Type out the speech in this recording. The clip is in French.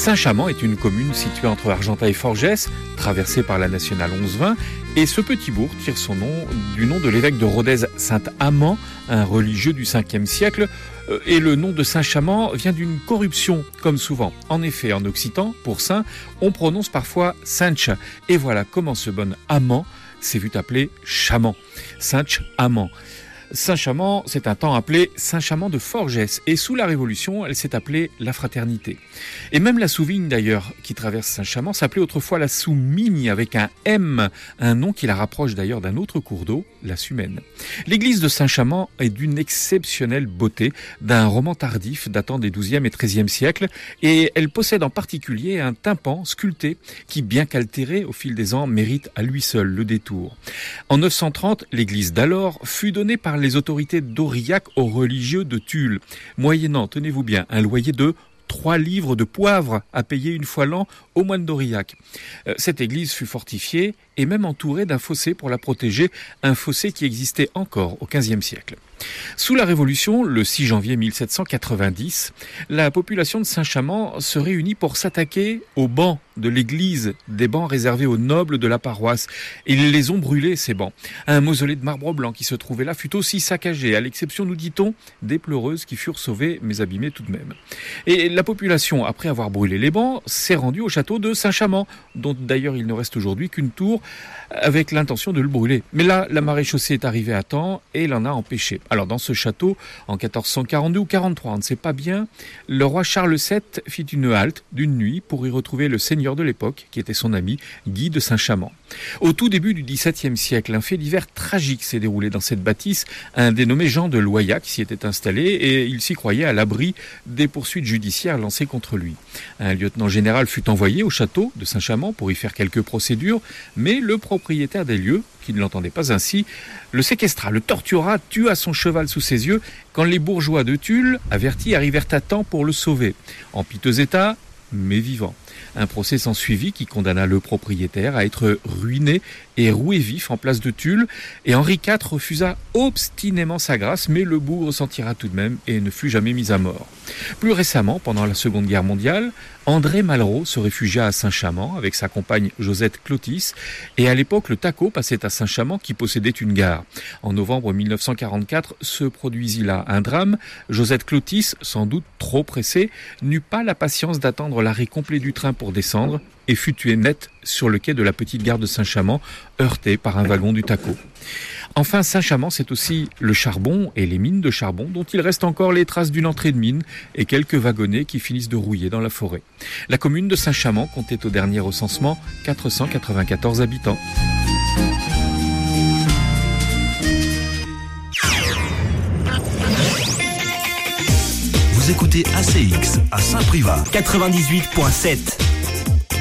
Saint-Chamand est une commune située entre Argentat et Forgès, traversée par la nationale 1120, et ce petit bourg tire son nom du nom de l'évêque de Rodez, Saint Amand, un religieux du 5e siècle, et le nom de Saint-Chamand vient d'une corruption, comme souvent. En effet, en occitan, pour saint, on prononce parfois Sainch, et voilà comment ce bon Amand s'est vu appeler Chamand. Sainch Amand. Saint-Chamand, c'est un temps appelé Saint-Chamand de Forgès, et sous la Révolution, elle s'est appelée la Fraternité. Et même la Souvigne d'ailleurs, qui traverse Saint-Chamand, s'appelait autrefois la Soumigne avec un M, un nom qui la rapproche d'ailleurs d'un autre cours d'eau, la Sumène. L'église de Saint-Chamand est d'une exceptionnelle beauté, d'un roman tardif datant des XIIe et XIIIe siècles, et elle possède en particulier un tympan sculpté qui, bien qu'altéré au fil des ans, mérite à lui seul le détour. En 930, l'église d'alors fut donnée par les autorités d'Aurillac aux religieux de Tulle, moyennant, tenez-vous bien, un loyer de 3 livres de poivre à payer une fois l'an aux moines d'Aurillac. Cette église fut fortifiée et même entourée d'un fossé pour la protéger, un fossé qui existait encore au XVe siècle. Sous la Révolution, le 6 janvier 1790, la population de Saint-Chamand se réunit pour s'attaquer aux bancs de l'église, des bancs réservés aux nobles de la paroisse. Ils les ont brûlés, ces bancs. Un mausolée de marbre blanc qui se trouvait là fut aussi saccagé, à l'exception, nous dit-on, des pleureuses qui furent sauvées, mais abîmées tout de même. Et la population, après avoir brûlé les bancs, s'est rendue au château de Saint-Chamand, dont d'ailleurs il ne reste aujourd'hui qu'une tour, avec l'intention de le brûler. Mais là, la maréchaussée est arrivée à temps et l'en a empêché. Alors dans ce château, en 1442 ou 43, on ne sait pas bien, le roi Charles VII fit une halte d'une nuit pour y retrouver le seigneur de l'époque, qui était son ami Guy de Saint-Chamand. Au tout début du XVIIe siècle, un fait divers tragique s'est déroulé dans cette bâtisse. Un dénommé Jean de Loyac s'y était installé et il s'y croyait à l'abri des poursuites judiciaires lancées contre lui. Un lieutenant général fut envoyé au château de Saint-Chamand pour y faire quelques procédures, mais le propriétaire des lieux, qui ne l'entendait pas ainsi, le séquestra, le tortura, tua son cheval sous ses yeux, quand les bourgeois de Tulle, avertis, arrivèrent à temps pour le sauver. En piteux état, mais vivant. Un procès s'ensuivit qui condamna le propriétaire à être ruiné et roué vif en place de Tulle, et Henri IV refusa obstinément sa grâce, mais le bougre s'en tira tout de même et ne fut jamais mis à mort. Plus récemment, pendant la Seconde Guerre mondiale, André Malraux se réfugia à Saint-Chamand avec sa compagne Josette Clotis, et à l'époque le TACO passait à Saint-Chamand qui possédait une gare. En novembre 1944 se produisit là un drame. Josette Clotis, sans doute trop pressée, n'eut pas la patience d'attendre l'arrêt complet du train pour descendre et fut tuée net sur le quai de la petite gare de Saint-Chamand, heurtée par un wagon du TACO. Enfin, Saint-Chamand, c'est aussi le charbon et les mines de charbon dont il reste encore les traces d'une entrée de mine et quelques wagonnets qui finissent de rouiller dans la forêt. La commune de Saint-Chamand comptait au dernier recensement 494 habitants. Vous écoutez ACX à Saint-Privat 98.7.